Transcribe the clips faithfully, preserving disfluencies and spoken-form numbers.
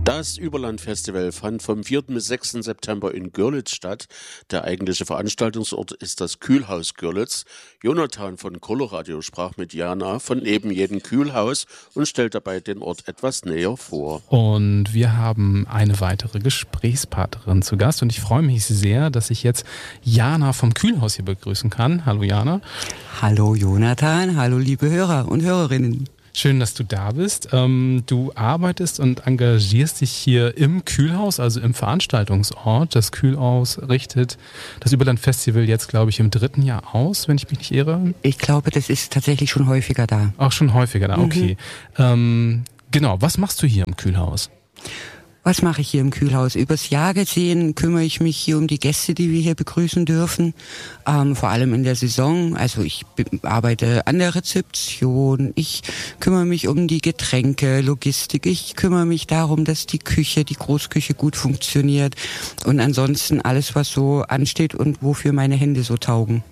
Das Überland-Festival fand vom vierten bis sechsten September in Görlitz statt. Der eigentliche Veranstaltungsort ist das Kühlhaus Görlitz. Jonathan von Coloradio sprach mit Jana von Neben jedem Kühlhaus und stellt dabei den Ort etwas näher vor. Und wir haben eine weitere Gesprächspartnerin zu Gast und ich freue mich sehr, dass ich jetzt Jana vom Kühlhaus hier begrüßen kann. Hallo Jana. Hallo Jonathan, hallo liebe Hörer und Hörerinnen. Schön, dass du da bist. Ähm, du arbeitest und engagierst dich hier im Kühlhaus, also im Veranstaltungsort. Das Kühlhaus richtet das Überland-Festival jetzt, glaube ich, im dritten Jahr aus, wenn ich mich nicht irre. Ich glaube, das ist tatsächlich schon häufiger da. Auch schon häufiger da, okay. Mhm. Ähm, genau, was machst du hier im Kühlhaus? Was mache ich hier im Kühlhaus? Übers Jahr gesehen kümmere ich mich hier um die Gäste, die wir hier begrüßen dürfen. Ähm, vor allem in der Saison. Also ich be- arbeite an der Rezeption. Ich kümmere mich um die Getränke, Logistik. Ich kümmere mich darum, dass die Küche, die Großküche gut funktioniert. Und ansonsten alles, was so ansteht und wofür meine Hände so taugen.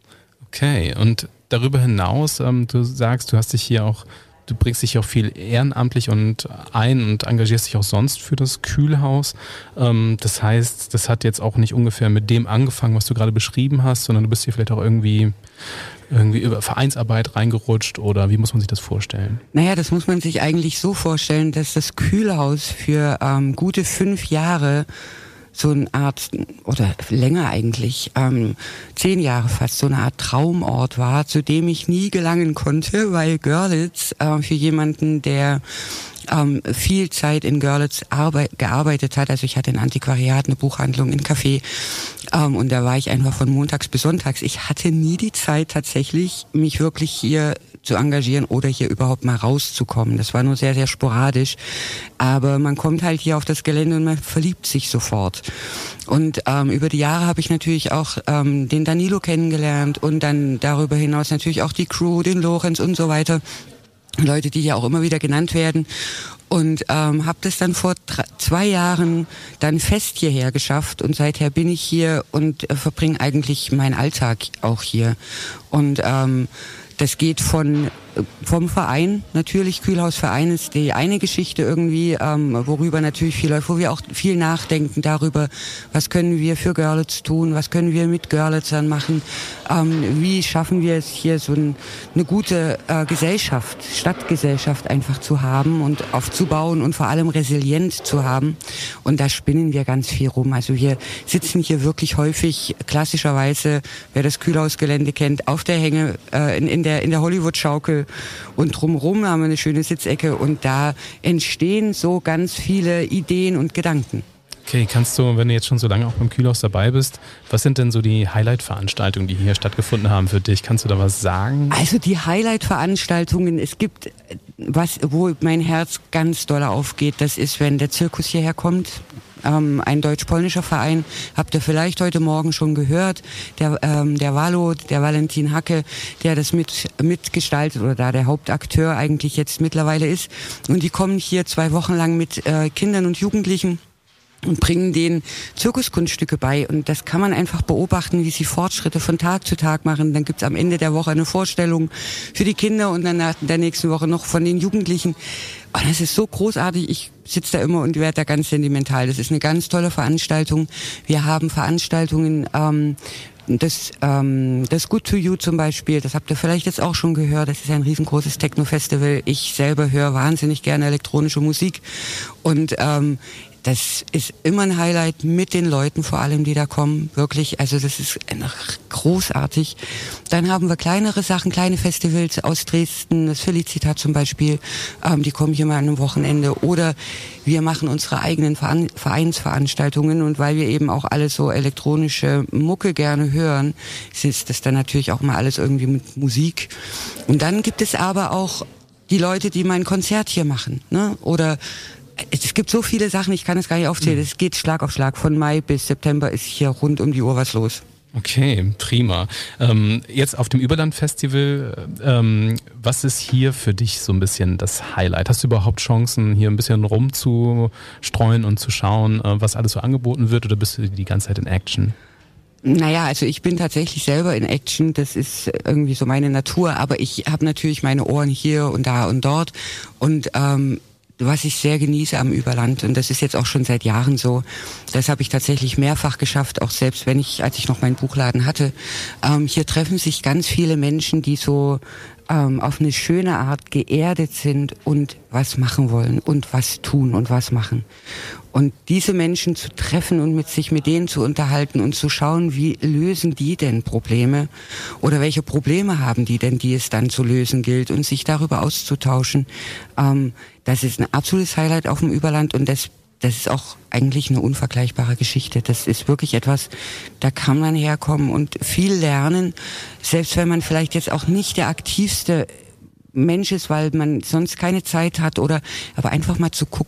Okay, und darüber hinaus, ähm, du sagst, du hast dich hier auch Du bringst dich auch viel ehrenamtlich und ein und engagierst dich auch sonst für das Kühlhaus. Das heißt, das hat jetzt auch nicht ungefähr mit dem angefangen, was du gerade beschrieben hast, sondern du bist hier vielleicht auch irgendwie, irgendwie über Vereinsarbeit reingerutscht oder wie muss man sich das vorstellen? Naja, das muss man sich eigentlich so vorstellen, dass das Kühlhaus für ähm, gute fünf Jahre so eine Art, oder länger eigentlich, ähm, zehn Jahre fast, so eine Art Traumort war, zu dem ich nie gelangen konnte, weil Görlitz äh, für jemanden, der ähm, viel Zeit in Görlitz arbeit, gearbeitet hat, also ich hatte ein Antiquariat, eine Buchhandlung, ein Café, ähm, und da war ich einfach von montags bis sonntags. Ich hatte nie die Zeit tatsächlich, mich wirklich hier zu engagieren oder hier überhaupt mal rauszukommen. Das war nur sehr, sehr sporadisch. Aber man kommt halt hier auf das Gelände und man verliebt sich sofort. Und ähm, über die Jahre habe ich natürlich auch ähm, den Danilo kennengelernt und dann darüber hinaus natürlich auch die Crew, den Lorenz und so weiter. Leute, die hier auch immer wieder genannt werden. Und ähm, habe das dann vor drei, zwei Jahren dann fest hierher geschafft und seither bin ich hier und äh, verbringe eigentlich meinen Alltag auch hier. Und ähm, das geht von vom Verein, natürlich, Kühlhausverein ist die eine Geschichte irgendwie, ähm, worüber natürlich viel läuft, wo wir auch viel nachdenken darüber, was können wir für Görlitz tun, was können wir mit Görlitzern machen, ähm, wie schaffen wir es hier so ein, eine gute äh, Gesellschaft, Stadtgesellschaft einfach zu haben und aufzubauen und vor allem resilient zu haben. Und da spinnen wir ganz viel rum. Also wir sitzen hier wirklich häufig, klassischerweise, wer das Kühlhausgelände kennt, auf der Hänge, äh, in, in der, in der Hollywood-Schaukel. Und drumherum haben wir eine schöne Sitzecke und da entstehen so ganz viele Ideen und Gedanken. Okay, kannst du, wenn du jetzt schon so lange auch beim Kühlhaus dabei bist, was sind denn so die Highlight-Veranstaltungen, die hier stattgefunden haben für dich? Kannst du da was sagen? Also die Highlight-Veranstaltungen, es gibt was, wo mein Herz ganz doll aufgeht, das ist, wenn der Zirkus hierher kommt. Ähm, ein deutsch-polnischer Verein, habt ihr vielleicht heute Morgen schon gehört, der, ähm, der Valo, der Valentin Hacke, der das mit mitgestaltet oder da der Hauptakteur eigentlich jetzt mittlerweile ist. Und die kommen hier zwei Wochen lang mit äh, Kindern und Jugendlichen und bringen denen Zirkuskunststücke bei. Und das kann man einfach beobachten, wie sie Fortschritte von Tag zu Tag machen. Dann gibt's am Ende der Woche eine Vorstellung für die Kinder und dann nach der nächsten Woche noch von den Jugendlichen. Und das ist so großartig. Ich sitze da immer und werde da ganz sentimental. Das ist eine ganz tolle Veranstaltung. Wir haben Veranstaltungen, ähm, das, ähm, das Good to You zum Beispiel, das habt ihr vielleicht jetzt auch schon gehört. Das ist ein riesengroßes Techno-Festival. Ich selber höre wahnsinnig gerne elektronische Musik. Und ähm, das ist immer ein Highlight mit den Leuten vor allem, die da kommen. Wirklich, also das ist großartig. Dann haben wir kleinere Sachen, kleine Festivals aus Dresden, das Felicitat zum Beispiel, ähm, die kommen hier mal an einem Wochenende. Oder wir machen unsere eigenen Vereinsveranstaltungen und weil wir eben auch alle so elektronische Mucke gerne hören, ist das dann natürlich auch mal alles irgendwie mit Musik. Und dann gibt es aber auch die Leute, die mein Konzert hier machen, ne? Oder es gibt so viele Sachen, ich kann es gar nicht aufzählen. Es geht Schlag auf Schlag. Von Mai bis September ist hier rund um die Uhr was los. Okay, prima. Ähm, jetzt auf dem Überland-Festival, ähm, was ist hier für dich so ein bisschen das Highlight? Hast du überhaupt Chancen, hier ein bisschen rumzustreuen und zu schauen, äh, was alles so angeboten wird, oder bist du die ganze Zeit in Action? Naja, also ich bin tatsächlich selber in Action, das ist irgendwie so meine Natur, aber ich habe natürlich meine Ohren hier und da und dort und ähm, was ich sehr genieße am Überland, und das ist jetzt auch schon seit Jahren so, das habe ich tatsächlich mehrfach geschafft, auch selbst wenn ich, als ich noch meinen Buchladen hatte, ähm, hier treffen sich ganz viele Menschen, die so ähm, auf eine schöne Art geerdet sind und was machen wollen und was tun und was machen. Und diese Menschen zu treffen und mit sich mit denen zu unterhalten und zu schauen, wie lösen die denn Probleme oder welche Probleme haben die denn, die es dann zu lösen gilt, und sich darüber auszutauschen, ähm, das ist ein absolutes Highlight auf dem Überland, und das, das ist auch eigentlich eine unvergleichbare Geschichte. Das ist wirklich etwas, da kann man herkommen und viel lernen, selbst wenn man vielleicht jetzt auch nicht der aktivste Mensch ist, weil man sonst keine Zeit hat, oder aber einfach mal zu gucken,